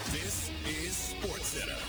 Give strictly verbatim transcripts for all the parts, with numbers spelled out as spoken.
This is SportsCenter.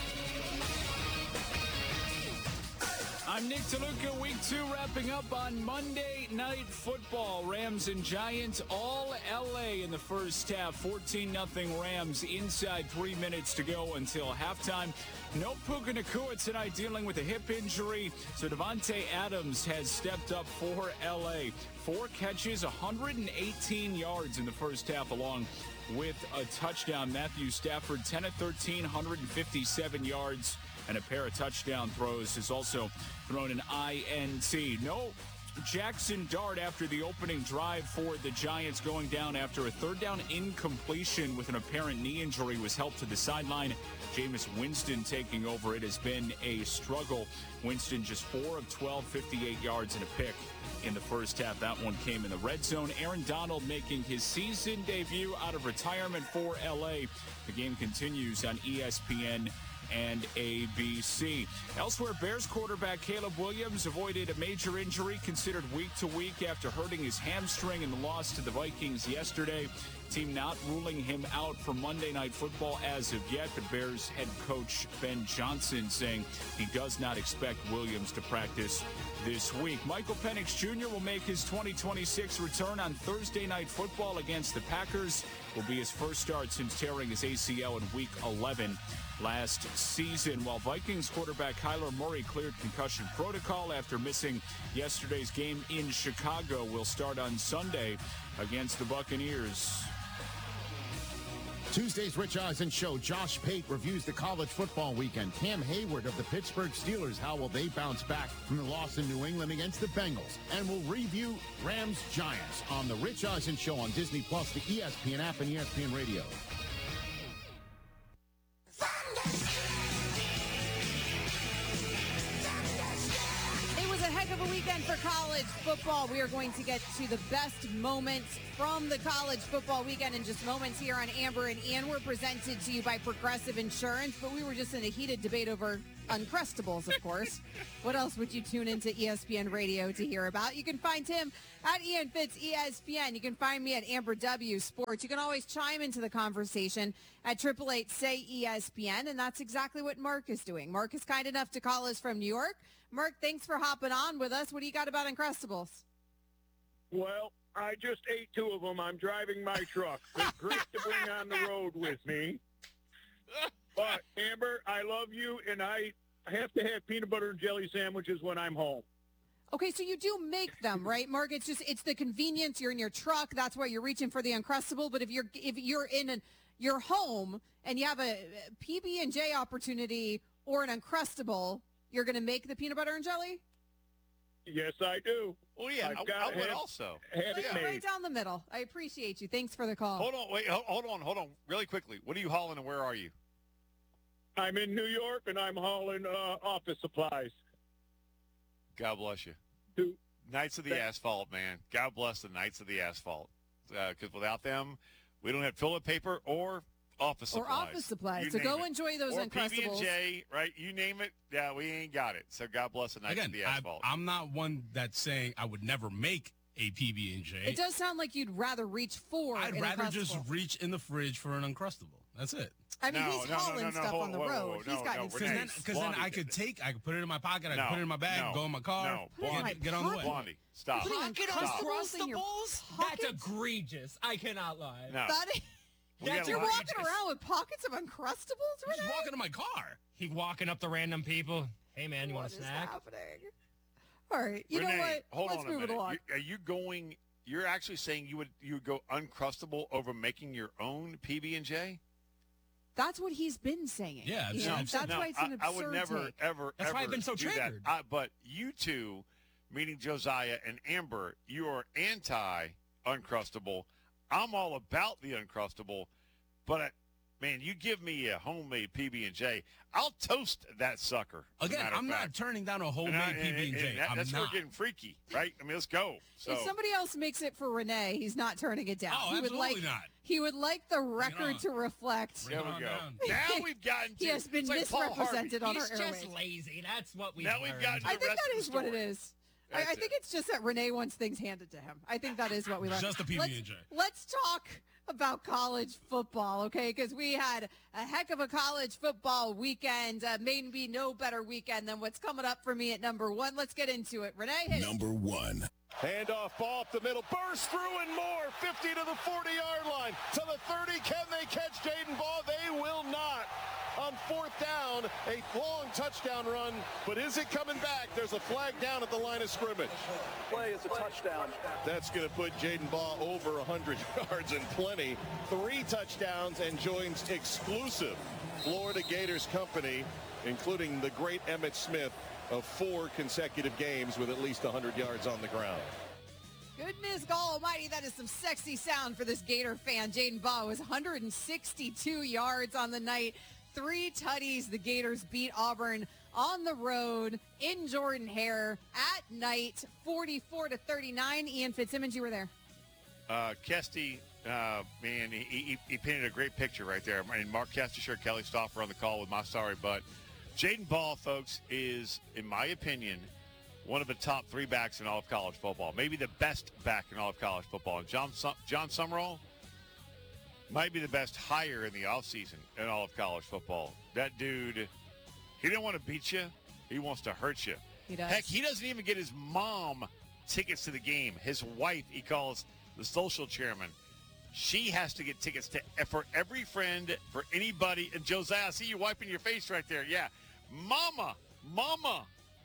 I'm Nick DeLuca. Week two wrapping up on Monday Night Football. Rams and Giants, all L A in the first half. fourteen nothing Rams inside three minutes to go until halftime. No Puka Nacua tonight, dealing with a hip injury. So Devontae Adams has stepped up for L A. Four catches, one hundred eighteen yards in the first half, along with a touchdown. Matthew Stafford, ten of thirteen, one hundred fifty-seven yards. And a pair of touchdown throws. Has also thrown an I N T. No Jackson Dart after the opening drive for the Giants, going down after a third down incompletion with an apparent knee injury, was helped to the sideline. Jameis Winston taking over. It has been a struggle. Winston just four of twelve, fifty-eight yards and a pick in the first half. That one came in the red zone. Aaron Donald making his season debut out of retirement for L A. The game continues on E S P N and A B C. Elsewhere, Bears quarterback Caleb Williams avoided a major injury, considered week to week after hurting his hamstring in the loss to the Vikings yesterday. Team not ruling him out for Monday Night Football as of yet, but Bears head coach Ben Johnson saying he does not expect Williams to practice this week. Michael Penix Junior will make his twenty twenty-six return on Thursday Night Football against the Packers. Will be his first start since tearing his A C L in Week eleven last season, while Vikings quarterback Kyler Murray cleared concussion protocol after missing yesterday's game in Chicago. Will start on Sunday against the Buccaneers. Tuesday's Rich Eisen show, Josh Pate reviews the college football weekend. Cam Hayward of the Pittsburgh Steelers, how will they bounce back from the loss in New England against the Bengals? And we'll review Rams Giants on the Rich Eisen show on Disney Plus, the E S P N app, and E S P N Radio. Of a weekend for college football. We are going to get to the best moments from the college football weekend in just moments here on Amber and Ian. We're presented to you by Progressive Insurance, but we were just in a heated debate over Uncrustables, of course. What else would you tune into E S P N Radio to hear about? You can find him at Ian Fitz E S P N. You can find me at Amber W Sports. You can always chime into the conversation at eight eight eight, say E S P N, and that's exactly what Mark is doing. Mark is kind enough to call us from New York. Mark, thanks for hopping on with us. What do you got about Uncrustables? Well, I just ate two of them. I'm driving my truck. They're great to bring on the road with me. But, Amber, I love you, and I have to have peanut butter and jelly sandwiches when I'm home. Okay, so you do make them, right, Mark? It's just it's the convenience. You're in your truck. That's why you're reaching for the Uncrustable. But if you're if you're in an, your home and you have a P B and J opportunity or an Uncrustable, you're going to make the peanut butter and jelly? Yes, I do. Oh, yeah, I've I, got I would have, also. Have it right, made. right down the middle. I appreciate you. Thanks for the call. Hold on, wait, hold, hold on, hold on, really quickly. What are you hauling and where are you? I'm in New York, and I'm hauling uh, office supplies. God bless you. Do, Knights of the Thank- Asphalt, man. God bless the Knights of the Asphalt. Because uh, without them, we don't have toilet paper or office or supplies. office supplies. You So name go it. enjoy those or Uncrustables. P B and J, right? You name it. Yeah, we ain't got it. So God bless the Knights Again, of the I, Asphalt. I'm not one that's saying I would never make a P B and J. It does sound like you'd rather reach for I'd an rather just Uncrustable. reach in the fridge for an Uncrustable. That's it. I mean, No, he's no, no, hauling no, no, stuff hold- on the whoa, whoa, road. whoa, He's no, got no, his Because Renee, then, cause then Blondie I could did take, I could put it in my pocket, I No, could put it in my bag, no, go in my car, no, Put it in Blondie, my get on the way. pocket. Blondie, stop. Putting Pocket Uncrustables in your Uncrustables? pocket? That's egregious. I cannot lie. No. That is, We gotta you're lie. walking around with pockets of Uncrustables, I'm just Renee? walking to my car. He walking up to random people. Hey, man, you want What a is snack? happening? All right, you Renee, know what? hold Let's on a move it minute. along. You, are you going? You're actually saying you would you would go Uncrustable over making your own P B and J? That's what he's been saying. Yeah, Ian. no, that's no, why it's an I, I absurd would never, take. ever, That's ever why I've been so do that. triggered. I, but you two, meaning Josiah and Amber, you are anti-Uncrustable. I'm all about the Uncrustable, but I, man, you give me a homemade P B and J, I'll toast that sucker. as a Again, matter of I'm not fact. turning down a And homemade I- P B and and- J. and that- I'm that's where not. we're getting freaky, right? I mean, let's go. So If somebody else makes it for Renee, he's not turning it down. Oh, he would absolutely like, not. He would like the on. record to reflect. Bring there it we on go. down. Now we've gotten to He has been it's like Paul Harvey. misrepresented on He's our just airwaves. lazy. That's what we've Now we've learned. gotten I think rest that of is the what it story. is. I, I That's think it. it's just that Renee wants things handed to him. I think that is what we learned. Just a P B and J. Let's, let's talk about college football, okay? Because we had a heck of a college football weekend. Uh, maybe no better weekend than what's coming up for me at number one. Let's get into it. Renee, hit it. Number one. Handoff, ball up the middle, burst through and more, fifty to the forty-yard line, to the thirty. Can they catch Jaden Ball? They will not. On fourth down, a long touchdown run, but is it coming back? There's a flag down at the line of scrimmage. Play is a touchdown. That's going to put Jaden Ball over one hundred yards and plenty. Three touchdowns and joins exclusive Florida Gators company, including the great Emmitt Smith, of four consecutive games with at least one hundred yards on the ground. Goodness God almighty, that is some sexy sound for this Gator fan. Jaden Baugh was one hundred sixty-two yards on the night. Three tutties. The Gators beat Auburn on the road in Jordan-Hare at night, forty-four to thirty-nine. Ian Fitzsimmons, you were there. Uh, Kesty, uh, man, he, he, he painted a great picture right there. And Mark Kestisher, Kelly Stauffer on the call with my sorry butt. Jaden Ball, folks, is, in my opinion, one of the top three backs in all of college football. Maybe the best back in all of college football. John Sum- John Summerall might be the best hire in the offseason in all of college football. That dude, he didn't want to beat you. He wants to hurt you. He does. Heck, he doesn't even get his mom tickets to the game. His wife, he calls the social chairman. She has to get tickets to for every friend, for anybody. And Josiah, I see you wiping your face right there. Yeah. Mama, mama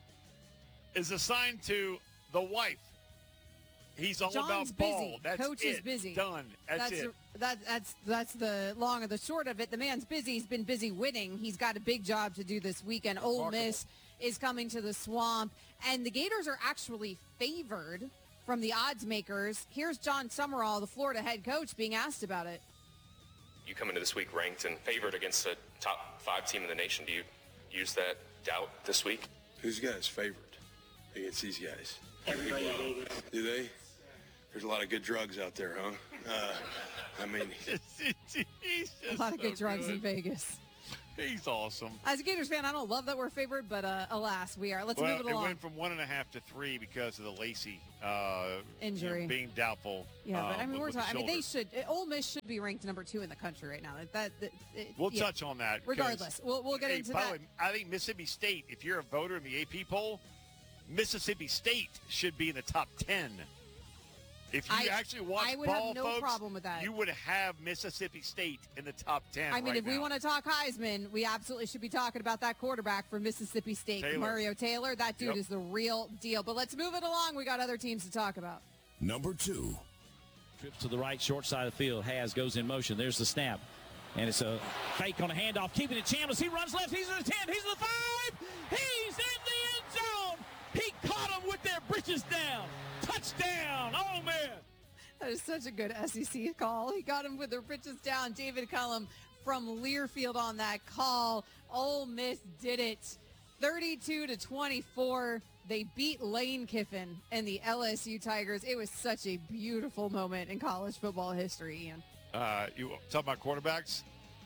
is assigned to the wife. He's all John's about ball. busy. That's Coach it. is busy. Done. That's, That's it. that, that's that's the long or the short of it. The man's busy. He's been busy winning. He's got a big job to do this weekend. Ole Miss is coming to the Swamp, and the Gators are actually favored from the odds makers. Here's John Summerall, the Florida head coach, being asked about it. You come into this week ranked and favored against a top five team in the nation. Do you use that doubt this week? Who's got us favored against these guys? Everybody in Vegas. Do they? There's a lot of good drugs out there, huh? Uh, I mean, He's just A lot of so good drugs good. in Vegas. He's awesome. As a Gators fan, I don't love that we're favored, but uh, alas, we are. Let's Well, move it it along. went from one and a half to three because of the Lacey uh, Injury. you know, being doubtful. Yeah, but uh, I mean, with- we're with the talking. I mean, they shoulder. should. Ole Miss should be ranked number two in the country right now. That, that, that it, We'll yeah. touch on that. 'cause- Regardless, we'll we'll get Hey, into by that. the way, I think Mississippi State, if you're a voter in the A P poll, Mississippi State should be in the top ten. If you I- actually watch I would have ball, no folks, problem with that. you would have Mississippi State in the top ten. I mean, right if we now. want to talk Heisman, we absolutely should be talking about that quarterback from Mississippi State, Taylor. Mario Taylor. That dude Yep. is the real deal. But let's move it along. We got other teams to talk about. Number two. Trip to the right, short side of the field. Has goes in motion. There's the snap. And it's a fake on a handoff. Keeping it Chambliss. He runs left. He's in the ten. He's in the five. He's in the end zone. He caught him with their britches down. Touchdown. Oh, man. That is such a good S E C call. He got him with their pitches down. David Cullum from Learfield on that call. Ole Miss did it. thirty-two to twenty-four. They beat Lane Kiffin and the L S U Tigers. It was such a beautiful moment in college football history, Ian. Uh, you talk about quarterbacks.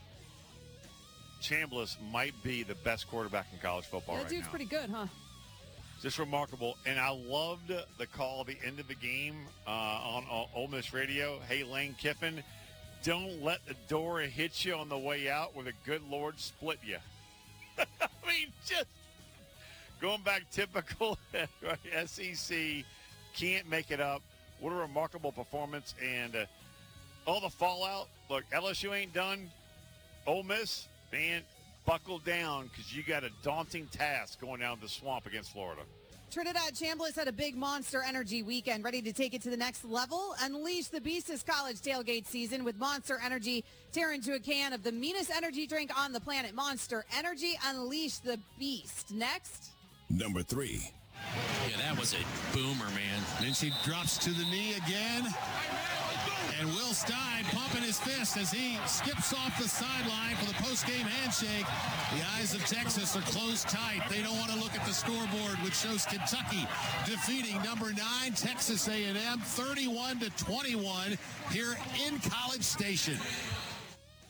Chambliss might be the best quarterback in college football That right dude's now. pretty good, huh? Just remarkable. And I loved the call at the end of the game uh, on, on Ole Miss Radio. Hey, Lane Kiffin, don't let the door hit you on the way out where the good Lord split you. I mean, just going back typical right, S E C, can't make it up. What a remarkable performance. And uh, all the fallout. Look, L S U ain't done. Ole Miss, man, buckle down because you got a daunting task going down the Swamp against Florida. Trinidad Chambliss had a big Monster Energy weekend, ready to take it to the next level. Unleash the beast this college tailgate season with Monster Energy. Tear into a can of the meanest energy drink on the planet. Monster Energy, unleash the beast. Next. Number three. Yeah, that was a boomer, man. Then she drops to the knee again. And Will Stein pumping his fist as he skips off the sideline for the post-game handshake. The eyes of Texas are closed tight. They don't want to look at the scoreboard, which shows Kentucky defeating number nine, Texas A and M, thirty-one to twenty-one here in College Station.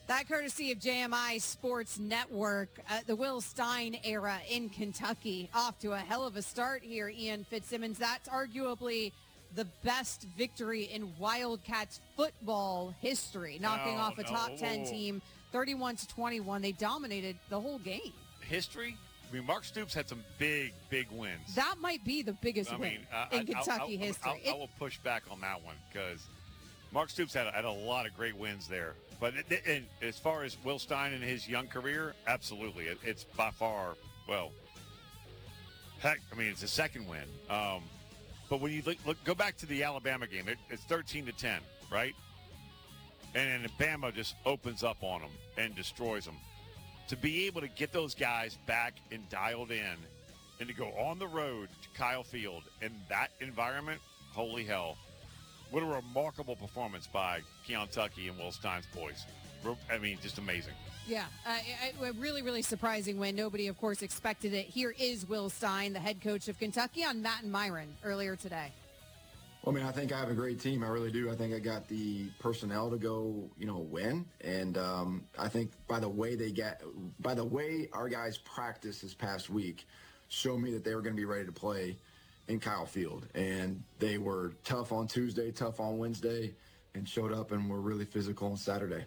That courtesy of J M I Sports Network. Uh, the Will Stein era in Kentucky off to a hell of a start here, Ian Fitzsimmons. That's arguably the best victory in Wildcats football history, knocking no, off a no. top ten team thirty-one to twenty-one. They dominated the whole game. History? I mean, Mark Stoops had some big, big wins. That might be the biggest I win mean, uh, in I, Kentucky I, I, history. I, I, I will push back on that one because Mark Stoops had, had a lot of great wins there. But it, and as far as Will Stein and his young career, absolutely. It, it's by far, well, heck, I mean, it's a second win. Um, but when you look, look, go back to the Alabama game, it, it's thirteen to ten, right? And then Bama just opens up on them and destroys them. To be able to get those guys back and dialed in and to go on the road to Kyle Field in that environment, holy hell. What a remarkable performance by Keon Tucky and Will Stein's boys. I mean, just amazing. Yeah, uh, a really, really surprising win. Nobody, of course, expected it. Here is Will Stein, the head coach of Kentucky, on Matt and Myron earlier today. Well, I mean, I think I have a great team. I really do. I think I got the personnel to go, you know, win. And um, I think by the way they get, by the way our guys practiced this past week, showed me that they were going to be ready to play in Kyle Field. And they were tough on Tuesday, tough on Wednesday, and showed up and were really physical on Saturday.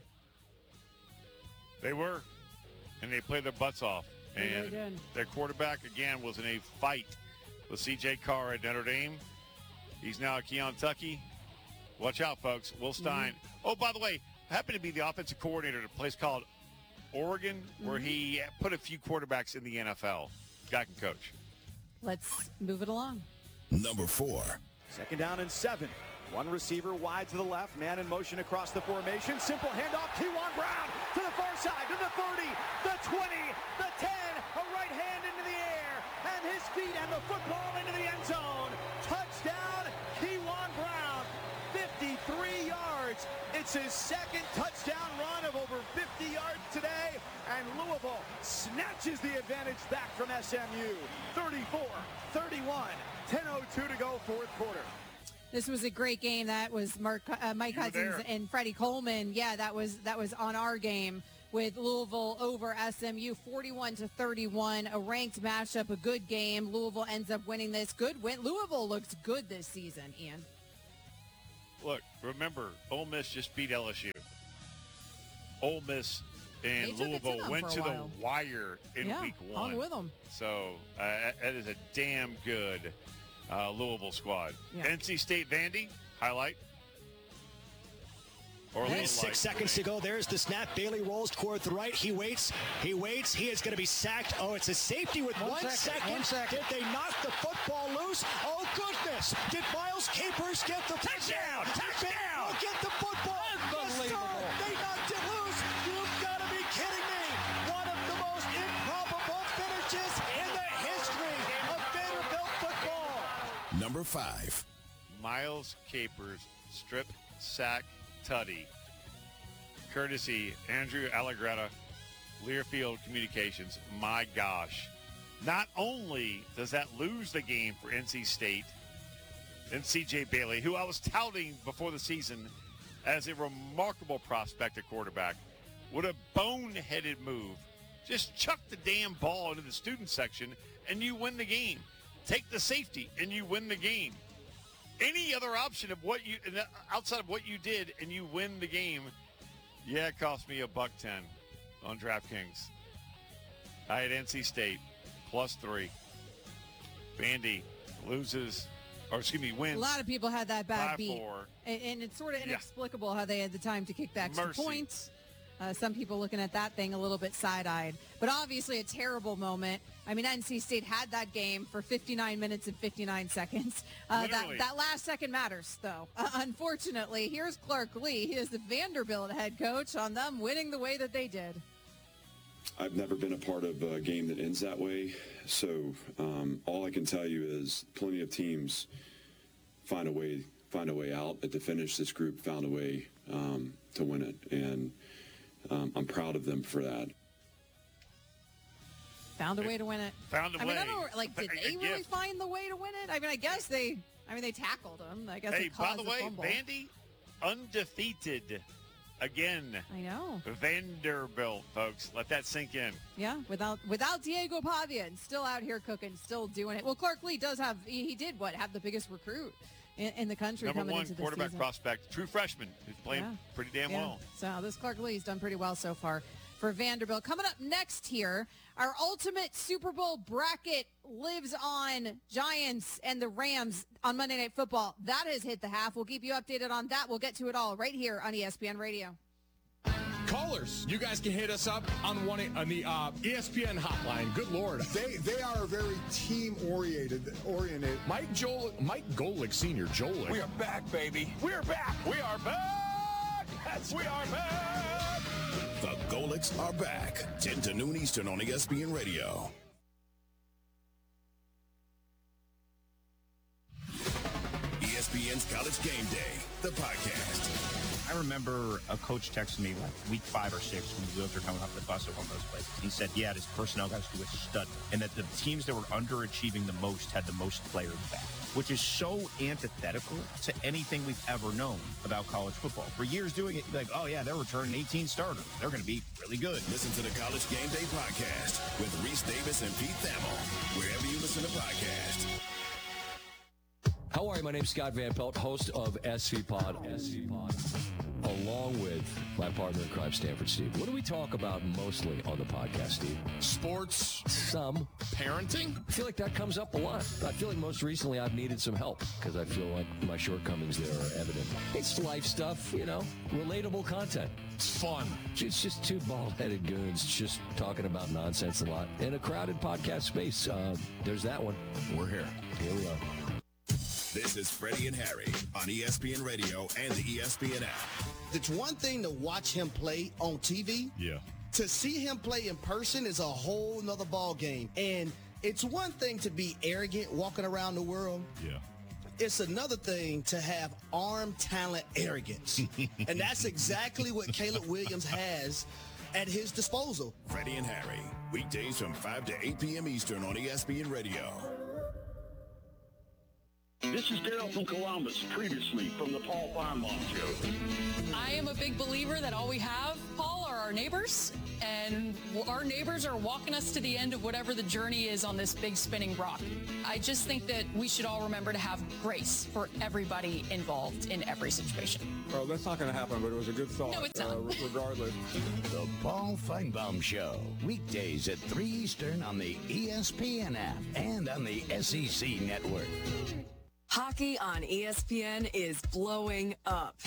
They were, and they played their butts off. They And really did. their quarterback, again, was in a fight with C J Carr at Notre Dame. He's now at Keon Tucky. Watch out, folks. Will Stein. Mm-hmm. Oh, by the way, happened to be the offensive coordinator at a place called Oregon, mm-hmm. where he put a few quarterbacks in the N F L. Guy can coach. Let's move it along. Number four. Second down and seven. One receiver wide to the left. Man in motion across the formation. Simple handoff. Kewan Brown to the far side, to the thirty, the twenty, the ten. A right hand into the air. And his feet and the football into the end zone. Touchdown, Kewan Brown. fifty-three yards. It's his second touchdown run of over fifty yards today. And Louisville snatches the advantage back from S M U. thirty-four thirty-one. ten oh two to go, fourth quarter. This was a great game. That was Mark, uh, Mike Cousins and Freddie Coleman. Yeah, that was that was on our game with Louisville over S M U, forty-one to thirty-one. A ranked matchup, a good game. Louisville ends up winning this. Good win. Louisville looks good this season, Ian. Look, remember, Ole Miss just beat L S U. Ole Miss and Louisville went to the wire in yeah, week one. hung with them. So uh, that is a damn good uh, Louisville squad. Yeah. N C State Vandy, highlight. Or a Hey, little six light. seconds to go. There's the snap. Bailey rolls toward the right. He waits. He waits. He is going to be sacked. Oh, it's a safety with one, One second, second. one second. Did they knock the football loose? Oh, goodness. Did Miles Capers get the touchdown? Touchdown. Get the football. Unbelievable. Yes, sir. They knocked it loose. You've got to be kidding me. One of the most improbable finishes in the history of Vanderbilt football. Number five. Miles Capers strip sack tutty. Courtesy Andrew Allegretta, Learfield Communications. My gosh. Not only does that lose the game for N C State and C J Bailey, who I was touting before the season as a remarkable prospect at quarterback, what a boneheaded move. Just chuck the damn ball into the student section and you win the game. Take the safety and you win the game. Any other option of what you outside of what you did and you win the game, yeah, it cost me a buck ten on DraftKings. I had N C State plus three. Vandy loses, or excuse me, wins. A lot of people had that bad by beat. four. And, and it's sort of Yeah. inexplicable how they had the time to kick the extra Mercy. points. Uh, some people looking at that thing a little bit side-eyed. But obviously a terrible moment. I mean, N C State had that game for fifty-nine minutes and fifty-nine seconds. Uh, that, Literally. that last second matters, though. Uh, unfortunately, here's Clark Lee. He is the Vanderbilt head coach on them winning the way that they did. I've never been a part of a game that ends that way. So um, all I can tell you is plenty of teams find a way find a way out. At the finish, this group found a way um, to win it. And um, I'm proud of them for that. Found a way to win it. Found a I mean, way. I don't know, like, did A- a they really gift. find the way to win it? I mean, I guess they, I mean, they tackled him. I guess Hey, it caused by the way, fumble. Vandy undefeated again. I know. Vanderbilt, folks. Let that sink in. Yeah, without without Diego Pavia, and still out here cooking, still doing it. Well, Clark Lea does have, he, he did what, have the biggest recruit in, in the country Number coming one into the quarterback season. prospect, true freshman, who's playing Yeah. pretty damn Yeah. well. So this Clark Lea's done pretty well so far for Vanderbilt. Coming up next here, our ultimate Super Bowl bracket lives on. Giants and the Rams on Monday Night Football. That has hit the half. We'll keep you updated on that. We'll get to it all right here on E S P N Radio. Callers, you guys can hit us up on one on the uh, E S P N hotline. Good Lord, they they are very team oriented. Oriented. Mike Joel, Mike Golick Senior, Joel. We are back, baby. We are back. We are back. Yes, we are back. The Golicks are back. ten to noon Eastern on E S P N Radio. E S P N's College Game Day, the podcast. I remember a coach texted me like week five or six when the Wheels were coming off the bus at one of those places. He said, yeah, his personnel guys do a stud, and that the teams that were underachieving the most had the most players back, which is so antithetical to anything we've ever known about college football. For years doing it, like, oh, yeah, they're returning eighteen starters. They're going to be really good. Listen to the College Game Day podcast with Reese Davis and Pete Thamel, wherever you listen to podcasts. How are you? My name's Scott Van Pelt, host of S V Pod. S V Pod. Along with my partner in crime, Stanford Steve. What do we talk about mostly on the podcast, Steve? Sports. Some. Parenting. I feel like that comes up a lot. I feel like most recently I've needed some help because I feel like my shortcomings there are evident. It's life stuff, you know, relatable content. It's fun. It's just two bald-headed goons just talking about nonsense a lot. In a crowded podcast space, uh, there's that one. We're here. Here we are. This is Freddie and Harry on E S P N Radio and the E S P N app. It's one thing to watch him play on T V. Yeah. To see him play in person is a whole nother ball game. And it's one thing to be arrogant walking around the world. Yeah. It's another thing to have arm talent arrogance. And that's exactly what Caleb Williams has at his disposal. Freddie and Harry, weekdays from five to eight p.m. Eastern on E S P N Radio. This is Daryl from Columbus, previously from the Paul Feinbaum Show. I am a big believer that all we have, Paul, are our neighbors, and our neighbors are walking us to the end of whatever the journey is on this big spinning rock. I just think that we should all remember to have grace for everybody involved in every situation. Well, that's not going to happen, but it was a good thought. No, it's not. Uh, regardless. The Paul Feinbaum Show, weekdays at three Eastern on the E S P N app and on the S E C network. Hockey on E S P N is blowing up.